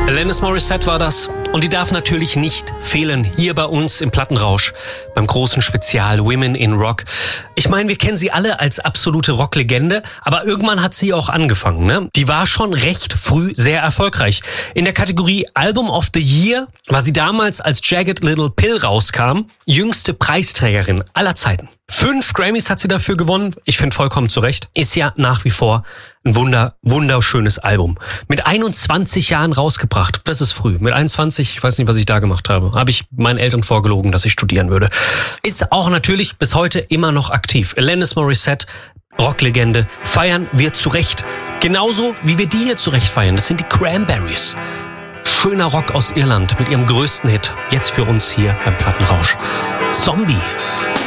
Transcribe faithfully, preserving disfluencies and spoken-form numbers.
Alanis Morissette war das. Und die darf natürlich nicht fehlen hier bei uns im Plattenrausch beim großen Spezial Women in Rock. Ich meine, wir kennen sie alle als absolute Rocklegende, aber irgendwann hat sie auch angefangen, ne? Die war schon recht früh sehr erfolgreich. In der Kategorie Album of the Year war sie damals, als Jagged Little Pill rauskam, jüngste Preisträgerin aller Zeiten. Fünf Grammys hat sie dafür gewonnen. Ich finde vollkommen zu Recht. Ist ja nach wie vor ein wunder, wunderschönes Album. Mit einundzwanzig Jahren rausgebracht. Das ist früh. Mit einundzwanzig, ich weiß nicht, was ich da gemacht habe. Habe ich meinen Eltern vorgelogen, dass ich studieren würde. Ist auch natürlich bis heute immer noch aktiv. Alanis Morissette, Rocklegende, feiern wir zu Recht. Genauso wie wir die hier zu Recht feiern. Das sind die Cranberries. Schöner Rock aus Irland mit ihrem größten Hit. Jetzt für uns hier beim Plattenrausch. Zombie.